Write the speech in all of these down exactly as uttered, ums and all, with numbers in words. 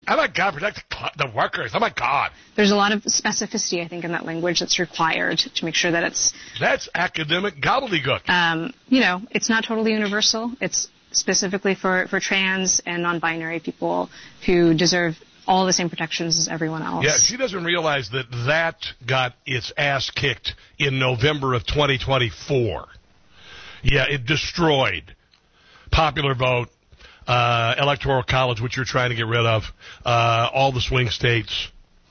Oh, my God, protect the workers. Oh, my God. There's a lot of specificity, I think, in that language that's required to make sure that it's... That's academic gobbledygook. Um, you know, it's not totally universal. It's specifically for, for trans and non-binary people who deserve all the same protections as everyone else. Yeah, she doesn't realize that that got its ass kicked in November of twenty twenty-four. Yeah, it destroyed popular vote. Uh, electoral college, which you're trying to get rid of, uh, all the swing states,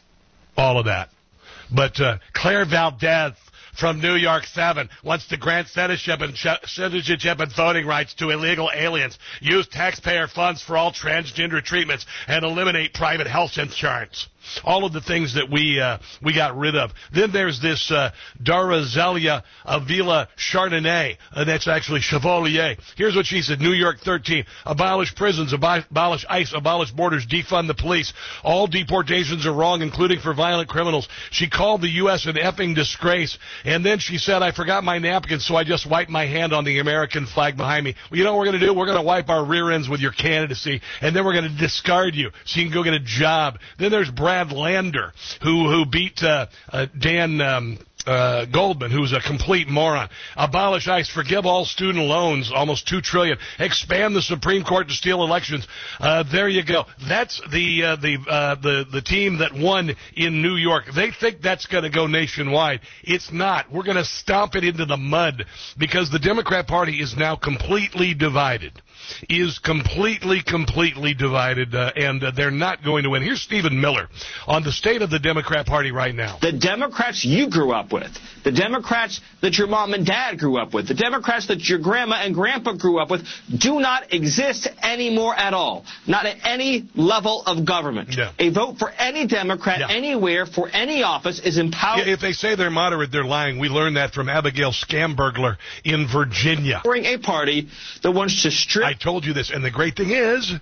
all of that. But uh, Claire Valdez from New York seven wants to grant citizenship and, citizenship and voting rights to illegal aliens, use taxpayer funds for all transgender treatments, and eliminate private health insurance. All of the things that we uh, we got rid of. Then there's this uh, Darazelia Avila Chardonnay. Uh, that's actually Chevalier. Here's what she said. New York thirteen. Abolish prisons, abo- abolish ICE, abolish borders, defund the police. All deportations are wrong, including for violent criminals. She called the U S an effing disgrace. And then she said, I forgot my napkin, so I just wiped my hand on the American flag behind me. Well, you know what we're going to do? We're going to wipe our rear ends with your candidacy, and then we're going to discard you so you can go get a job. Then there's Brad Lander, who who beat uh, uh, Dan um, uh, Goldman, who's a complete moron. Abolish ICE, forgive all student loans, almost two trillion dollars. Expand the Supreme Court to steal elections. Uh, there you go. That's the uh, the uh, the the team that won in New York. They think that's going to go nationwide. It's not. We're going to stomp it into the mud because the Democrat Party is now completely divided. Is completely, completely divided, uh, and uh, they're not going to win. Here's Stephen Miller on the state of the Democrat Party right now. The Democrats you grew up with, the Democrats that your mom and dad grew up with, the Democrats that your grandma and grandpa grew up with do not exist anymore at all, not at any level of government. Yeah. A vote for any Democrat yeah. anywhere for any office is empowered. Yeah, if they say they're moderate, they're lying. We learned that from Abigail Scambergler in Virginia. A party that wants to strip... I told you this, and the great thing is,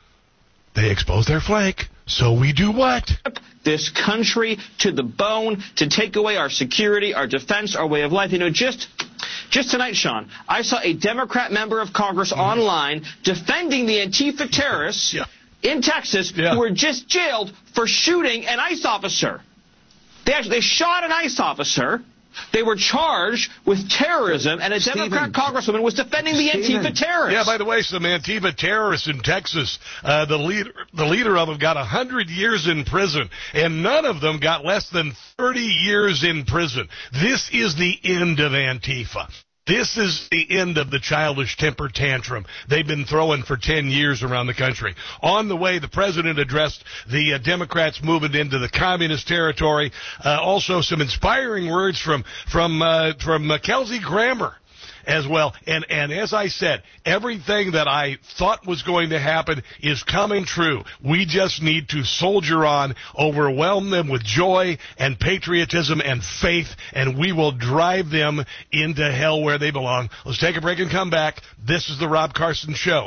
they expose their flake, so we do what? This country to the bone, to take away our security, our defense, our way of life. You know, just just tonight, Sean, I saw a Democrat member of Congress mm. online defending the Antifa terrorists yeah. in Texas yeah. who were just jailed for shooting an ICE officer. They actually they shot an ICE officer. They were charged with terrorism, and a Stephen, Democrat congresswoman was defending the Stephen. Antifa terrorists. Yeah, by the way, some Antifa terrorists in Texas, uh, the leader the leader of them got one hundred years in prison, and none of them got less than thirty years in prison. This is the end of Antifa. This is the end of the childish temper tantrum they've been throwing for ten years around the country. On the way, the president addressed the uh, Democrats moving into the communist territory. Uh, also, some inspiring words from from uh, from uh, Kelsey Grammer as well. And, and as I said, everything that I thought was going to happen is coming true. We just need to soldier on, overwhelm them with joy and patriotism and faith, and we will drive them into hell where they belong. Let's take a break and come back. This is the Rob Carson Show.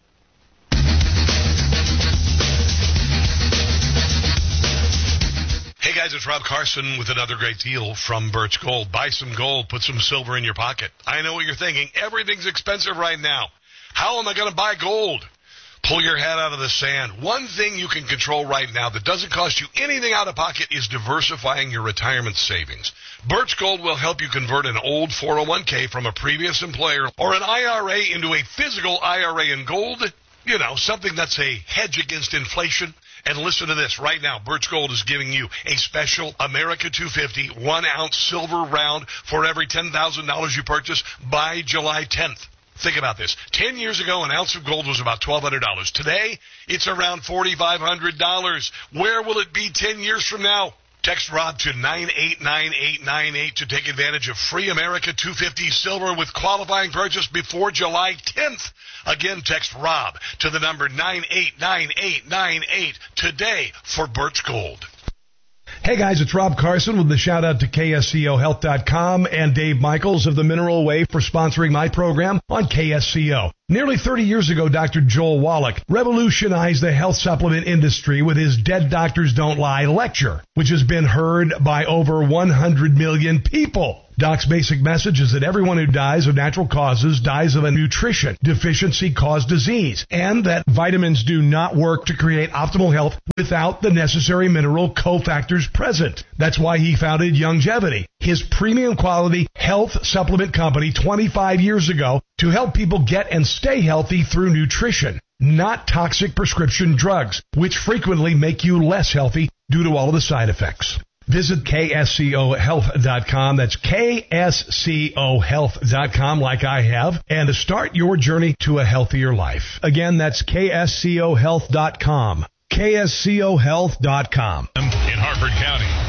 Hey guys, it's Rob Carson with another great deal from Birch Gold. Buy some gold, put some silver in your pocket. I know what you're thinking. Everything's expensive right now. How am I going to buy gold? Pull your head out of the sand. One thing you can control right now that doesn't cost you anything out of pocket is diversifying your retirement savings. Birch Gold will help you convert an old four oh one k from a previous employer or an I R A into a physical I R A in gold. You know, something that's a hedge against inflation. And listen to this. Right now, Birch Gold is giving you a special America two fifty one-ounce silver round for every ten thousand dollars you purchase by July tenth. Think about this. Ten years ago, an ounce of gold was about twelve hundred dollars. Today, it's around four thousand five hundred dollars. Where will it be ten years from now? Text Rob to nine eight nine eight nine eight to take advantage of free America two fifty silver with qualifying purchase before July tenth. Again, text Rob to the number nine eight nine eight nine eight today for Birch Gold. Hey guys, it's Rob Carson with the shout out to K S C O health dot com and Dave Michaels of the Mineral Way for sponsoring my program on K S C O. Nearly thirty years ago, Doctor Joel Wallach revolutionized the health supplement industry with his Dead Doctors Don't Lie lecture, which has been heard by over one hundred million people. Doc's basic message is that everyone who dies of natural causes dies of a nutrition deficiency caused disease, and that vitamins do not work to create optimal health without the necessary mineral cofactors present. That's why he founded Youngevity, his premium quality health supplement company twenty-five years ago, to help people get and stay healthy through nutrition, not toxic prescription drugs, which frequently make you less healthy due to all of the side effects. Visit K S C O health dot com. That's K S C O health dot com, like I have, and to start your journey to a healthier life. Again, that's K S C O health dot com. K S C O health dot com. In Harford County.